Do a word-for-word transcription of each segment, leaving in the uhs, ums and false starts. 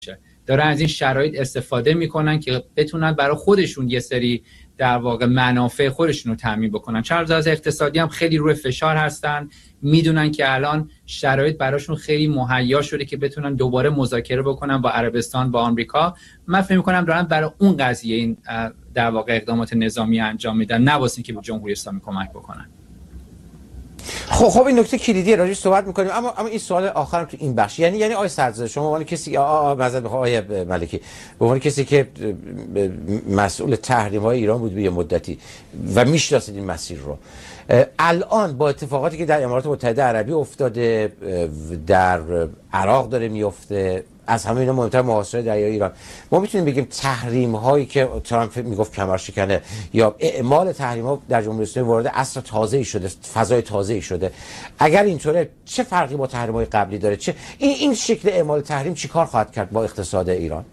دارن از این شرایط استفاده میکنن که بتونن برای خودشون یه سری در واقع منافع خودشون رو تامین بکنن. چند از اقتصادی هم خیلی روی فشار هستن، میدونن که الان شرایط براشون خیلی مهیا شده که بتونن دوباره مذاکره بکنن با عربستان، با آمریکا. من فکر میکنم دارن برای اون قضیه این در واقع اقدامات نظامی انجام میدن، نه واسه اینکه به جمهوری اسلامی کمک بکنن. خب خب این نکته کلیدیه، راجعش صحبت میکنیم، اما اما این سوال آخرم تو این بخش، یعنی یعنی آقای سردزاده، شما به عنوان کسی آ معذرت میخوام آقای ملکی، به عنوان کسی که مسئول تحریم های ایران بود به یه مدتی و میشناسید این مسیر رو، الان با اتفاقاتی که در امارات متحده عربی افتاده، در عراق داره میفته، از همه اینا مهمتر محاصره دریایی ایران، ما میتونیم بگیم تحریم هایی که ترامپ میگفت کمر شکنه یا اعمال تحریم ها در جمهوری اسلامی وارد عصر تازه‌ای شده، فضای تازه‌ای شده، اگر اینطوره چه فرقی با تحریم های قبلی داره؟ چه این این شکل اعمال تحریم چیکار خواهد کرد با اقتصاد ایران؟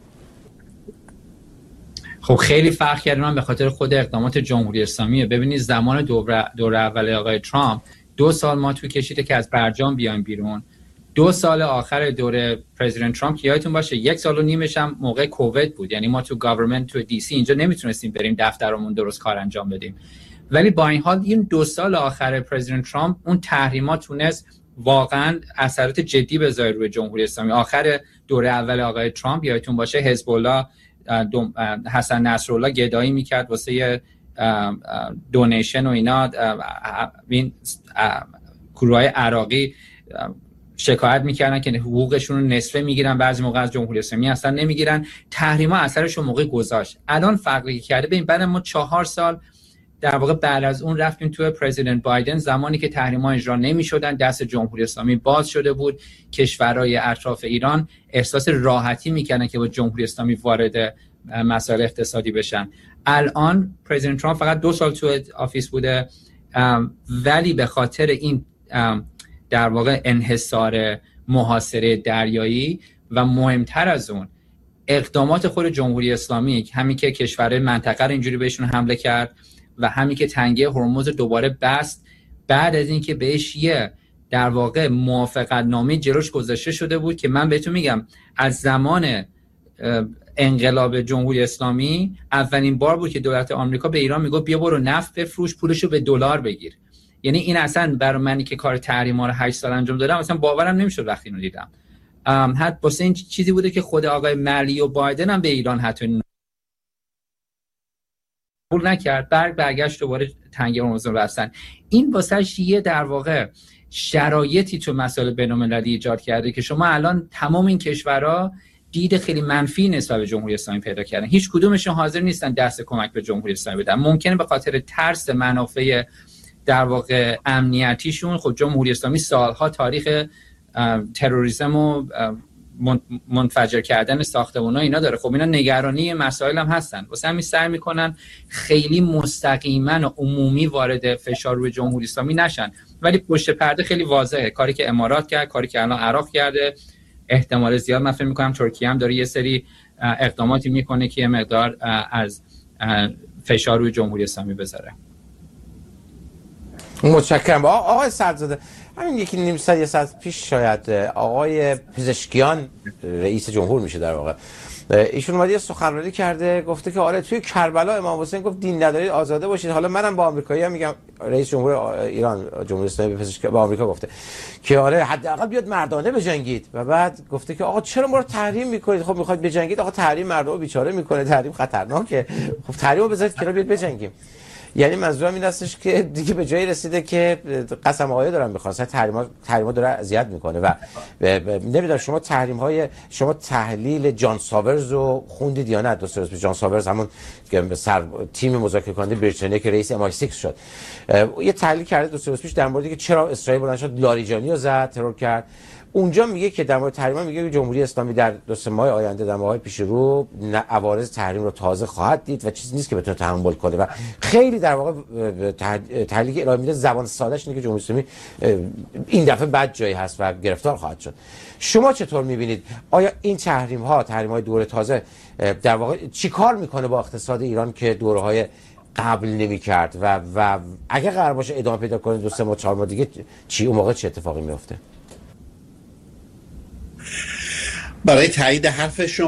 خب خیلی فرق کرده، من به خاطر خود اقدامات جمهوری اسلامی. ببینید زمان دوره دوره اول آقای ترامپ دو سال ما تو کشیده که از برجام بیایم بیرون. دو سال آخر دوره پرزیدنت ترامپ یادتون باشه یک سال و نیمش هم موقع کووید بود، یعنی ما تو گاورمنت تو دی سی اینجا نمیتونستیم بریم دفترمون درست کار انجام بدیم. ولی با این حال این دو سال آخر پرزیدنت ترامپ اون تحریمات تونست واقعا اثرات جدی بذاره روی جمهوری اسلامی. آخر دوره اول آقای ترامپ یادتون باشه حزب الله، حسن نصرالله گدایی میکرد واسه دونیشن و اینا، این گروهای عراقی شکایت میکردن که حقوقشون رو نصفه میگیرن، بعضی موقع از جمهوری اسلامی اصلا نمیگیرن. تحریما اثرش رو موقع گذاشت. الان فرقی کرده، ببین بعد ما چهار سال در واقع بعد از اون رفتیم تو پرزیدنت بایدن، زمانی که تحریما اجرا نمیشدن، دست جمهوری اسلامی باز شده بود، کشورهای اطراف ایران احساس راحتی میکنن که با جمهوری اسلامی وارد مسائل اقتصادی بشن. الان پرزیدنت ترامپ فقط دو سال تو آفیس بوده، ولی به خاطر این در واقع انحصار محاصره دریایی و مهمتر از اون اقدامات خود جمهوری اسلامی، همین که کشورهای منطقه رو اینجوری بهشون حمله کرد و همین که تنگه هرمز دوباره بست، بعد از اینکه بهش یه در واقع موافقت نامه جلوش گذاشته شده بود که من بهتون میگم از زمان انقلاب جمهوری اسلامی اولین بار بود که دولت آمریکا به ایران میگه بیا برو نفت بفروش، پولشو به دلار بگیر. یعنی این اصلا برای منی که کار تحریما رو هشت سال انجام دادم اصلا باورم نمیشد وقتی اینو دیدم. حتی واسه این چیزی بوده که خود آقای ملی و بایدن هم به ایران حتی قبول نکرد، برگ برگشت دوباره تنگه هرمز رو بستن. این واسه یه در واقع شرایطی تو مسائل بین‌المللی ایجاد کرده که شما الان تمام این کشورها دید خیلی منفی نسبت به جمهوری اسلامی پیدا کردن. هیچ کدومشون حاضر نیستن دست کمک به جمهوری اسلامی بدن. ممکنه به خاطر ترس منافع در واقع امنیتیشون، خب جمهوری اسلامی سالها تاریخ تروریسم و منفجر کردن ساختمان‌ها اینا داره، خب اینا نگرانی مسائل هم هستن، واسه همین سعی میکنن خیلی مستقیما و عمومی وارد فشار روی جمهوری اسلامی نشن. ولی پشت پرده خیلی واضحه کاری که امارات کرد، کاری که الان عراق کرده، احتمال زیاد من فکر میکنم ترکیه هم داره یه سری اقداماتی میکنه که یه مقدار از فشار روی جمهوری اسلامی بذاره. متشکرم. آقای سردزاده، همین یکی نیم ساعت یه ساعت پیش شاید آقای پزشکیان رئیس جمهور میشه در واقع، ایشون اومد یه سخنرانی کرده، گفته که آره توی کربلا امام حسین گفت دین ندارید آزاده باشید. حالا منم با آمریکایی هم میگم، رئیس جمهور ایران جمهوری اسلامی به پزشک با آمریکا گفته که آره حداقل بیاد مردانه بجنگید، و بعد گفته که آقا چرا ما رو تحریم میکنید؟ خب میخواید بجنگید، آقا تحریم مردم رو بیچاره میکنه، تحریم خطرناکه، خب تحریم رو بذارید کنار بیاد بجنگیم. یعنی منظورم این هستش که دیگه به جایی رسیده که قسم آقای دارن میخوان، تحریما تحریما داره اذیت میکنه. و نمیدونم شما تحریم های شما تحلیل جان ساورز رو خوندید یا نه؟ دو سه روز پیش جان ساورز همون که سر تیم مذاکره کننده بریتانیا که رئیس ام آی سیکس شد، یه تحلیل کرده دو سه روز پیش در موردی که چرا اسرائیل بلند شد لاریجانی رو زد، ترور کرد. اونجا میگه که در مورد تحریم میگه که جمهوری اسلامی در دو سه ماه آینده، در ماه‌های پیش رو، عوارض تحریم رو تازه خواهد دید و چیزی نیست که بتونه تحمل کنه. و خیلی در واقع تحلیلی که ارائه میده زبان سادهش اینه که جمهوری اسلامی این دفعه بد جایی هست و گرفتار خواهد شد. شما چطور میبینید؟ آیا این تحریم ها تحریم های دوره تازه در واقع چیکار میکنه با اقتصاد ایران که دوره های قبل نمی‌کرد و و اگه قرار باشه ادامه پیدا کنه دو سه ماه چهار ماه دیگه چی اون موقع چه اتفاقی میفته؟ برای تایید حرف شما